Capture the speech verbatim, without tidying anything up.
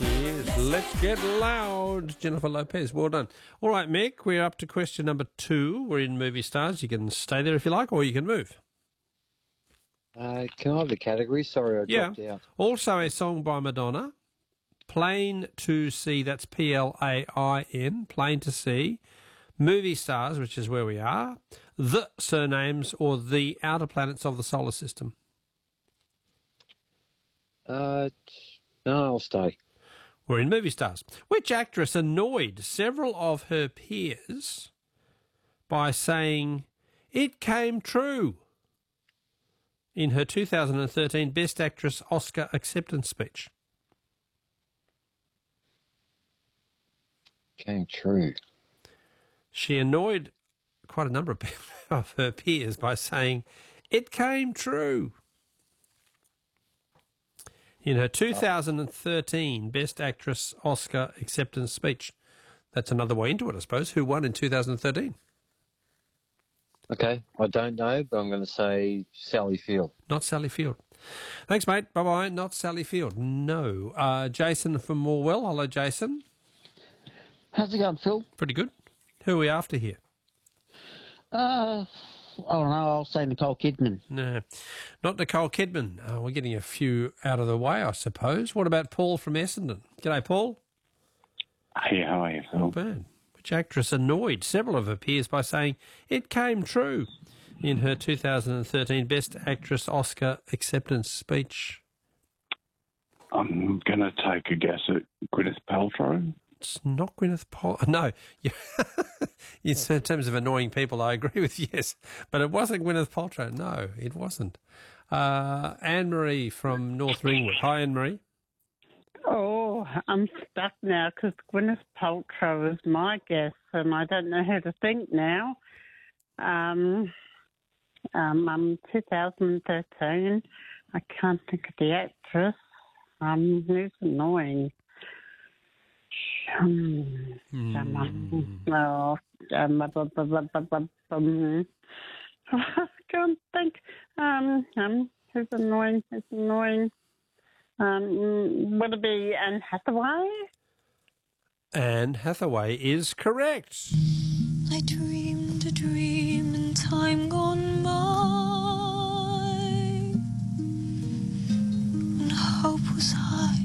Yes, let's get loud. Jennifer Lopez, well done. All right, Mick, we're up to question number two. We're in Movie Stars. You can stay there if you like, or you can move. Uh, can I have the category? Sorry, I Yeah. dropped out. Also a song by Madonna. Plain to See, that's P L A I N, Plain to See. Movie Stars, which is where we are. The Surnames, or The Outer Planets of the Solar System. Uh, no, I'll stay. We're in Movie Stars. Which actress annoyed several of her peers by saying, "It came true," in her two thousand thirteen Best Actress Oscar acceptance speech? Came true. She annoyed quite a number of, of her peers by saying, "It came true," in her two thousand thirteen Best Actress Oscar acceptance speech. That's another way into it, I suppose. Who won in two thousand thirteen? Okay, I don't know, but I'm going to say Sally Field. Not Sally Field. Thanks, mate. Bye-bye. Not Sally Field. No. Uh, Jason from Morwell. Hello, Jason. How's it going, Phil? Pretty good. Who are we after here? Uh, I don't know. I'll say Nicole Kidman. No, not Nicole Kidman. Uh, we're getting a few out of the way, I suppose. What about Paul from Essendon? G'day, Paul. Hey, how are you, Phil? Not bad. Which actress annoyed several of her peers by saying, "It came true," in her two thousand thirteen Best Actress Oscar acceptance speech? I'm going to take a guess at Gwyneth Paltrow. It's not Gwyneth Paltrow. No. In terms of annoying people, I agree with yes. But it wasn't Gwyneth Paltrow. No, it wasn't. Uh, Anne-Marie from North Ringwood. Hi, Anne-Marie. Oh, I'm stuck now because Gwyneth Paltrow is my guess, and I don't know how to think now. Um, um, um, two thousand thirteen. I can't think of the actress. Um, who's annoying? Um, Hmm. um, oh, um, bum, bum, bum, bum, bum, bum. I can't think. Um, um, who's annoying? Who's annoying? Um, would it be Anne Hathaway? Anne Hathaway is correct. I dreamed a dream in time gone by, and hope was high.